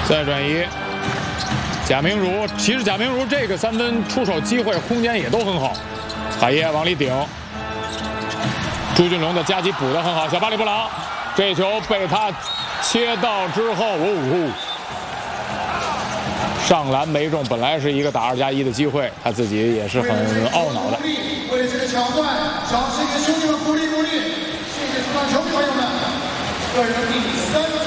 再转移，贾明儒，其实贾明儒这个3分出手机会空间也都很好。海耶往里顶，朱俊龙的夹击补得很好，小巴里布朗这球被他切到之后，上篮没中，本来是一个打2+1的机会，他自己也是很懊恼的。 为了这个桥段，掌声给兄弟们鼓励鼓励，谢谢球场球迷朋友们，个人第3。